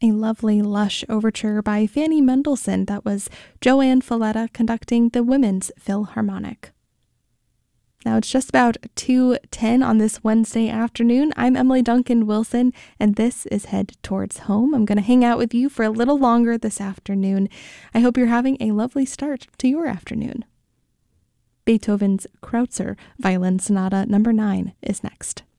a lovely, lush overture by Fanny Mendelssohn that was Joanne Falletta conducting the Women's Philharmonic. Now it's just about 2:10 on this Wednesday afternoon. I'm Emily Duncan Wilson, and this is Head Towards Home. I'm going to hang out with you for a little longer this afternoon. I hope you're having a lovely start to your afternoon. Beethoven's Kreutzer Violin Sonata No. 9 is next.